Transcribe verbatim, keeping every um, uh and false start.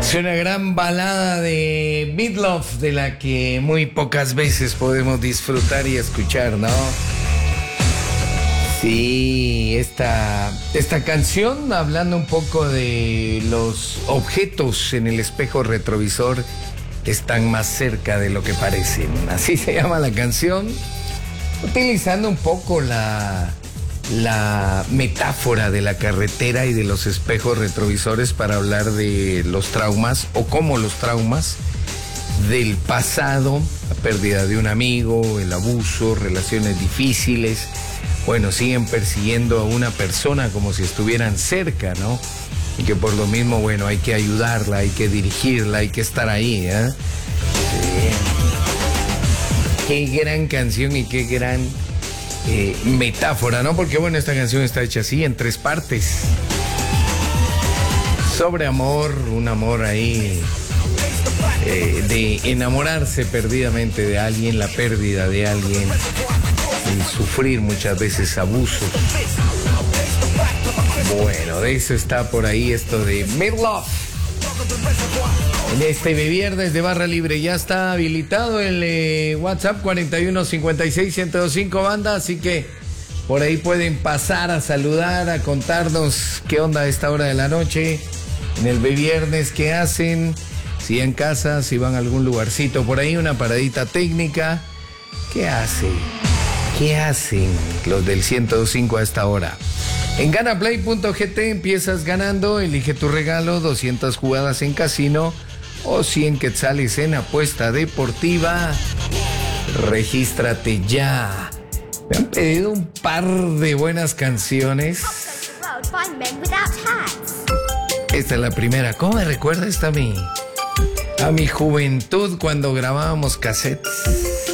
Es una gran balada de Meatloaf de la que muy pocas veces podemos disfrutar y escuchar, ¿no? Sí, esta, esta canción, hablando un poco de los objetos en el espejo retrovisor, están más cerca de lo que parecen. Así se llama la canción, utilizando un poco la, la metáfora de la carretera y de los espejos retrovisores para hablar de los traumas o cómo los traumas del pasado, la pérdida de un amigo, el abuso, relaciones difíciles, bueno, siguen persiguiendo a una persona como si estuvieran cerca, ¿no? Y que por lo mismo, bueno, hay que ayudarla, hay que dirigirla, hay que estar ahí, ¿eh? Sí. Qué gran canción y qué gran eh, metáfora, ¿no? Porque, bueno, esta canción está hecha así, en tres partes. Sobre amor, un amor ahí eh, de enamorarse perdidamente de alguien, la pérdida de alguien. Y sufrir muchas veces abusos. Bueno, de eso está por ahí esto de Meatloaf. En este viernes de Barra Libre ya está habilitado el eh, WhatsApp cuarenta y uno cincuenta y seis ciento cinco banda, así que por ahí pueden pasar a saludar, a contarnos qué onda a esta hora de la noche, en el viernes, qué hacen, si en casa, si van a algún lugarcito por ahí, una paradita técnica, ¿qué hacen? ¿Qué hacen los del ciento dos punto cinco a esta hora? En ganaplay punto g t empiezas ganando, elige tu regalo, doscientas jugadas en casino o cien quetzales en apuesta deportiva. Regístrate ya. Me han pedido un par de buenas canciones. Esta es la primera. ¿Cómo me recuerda esta a mí? A mi juventud cuando grabábamos cassettes.